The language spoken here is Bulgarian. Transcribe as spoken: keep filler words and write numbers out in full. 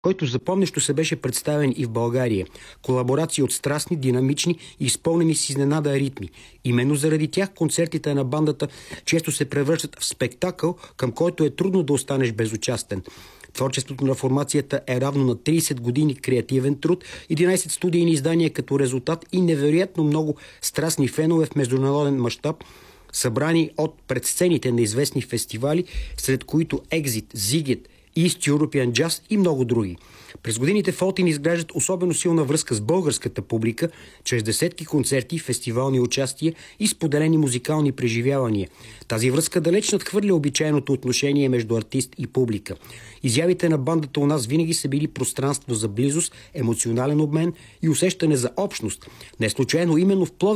който запомнящо се беше представен и в България. Колаборации от страстни, динамични и изпълнени с изненада ритми. Именно заради тях концертите на бандата често се превръщат в спектакъл, към който е трудно да останеш безучастен. Творчеството на формацията е равно на трийсет години креативен труд, единайсет студийни издания като резултат и невероятно много страстни фенове в международен мащаб, събрани от предсцените на известни фестивали, сред които Exit, Ziget, East European Jazz и много други. През годините Фолтин изграждат особено силна връзка с българската публика, чрез десетки концерти, фестивални участия и споделени музикални преживявания. Тази връзка далеч надхвърля обичайното отношение между артист и публика. Изявите на бандата у нас винаги са били пространство за близост, емоционален обмен и усещане за общност. Не случайно именно в Пловдив